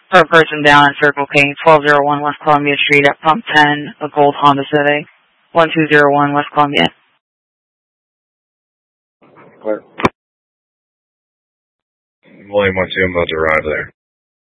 For a person down in Circle K, 1201 West Columbia Street at Pump 10, a gold Honda Civic. 1201 West Columbia. What? William 12, I'm about to arrive there.